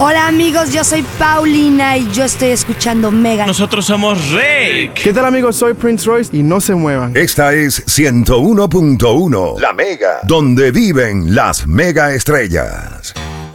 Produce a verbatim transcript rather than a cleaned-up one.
Hola amigos, yo soy Paulina y yo estoy escuchando Mega. Nosotros somos Rake. ¿Qué tal amigos? Soy Prince Royce y no se muevan. Esta es ciento uno punto uno, La Mega, donde viven las mega estrellas.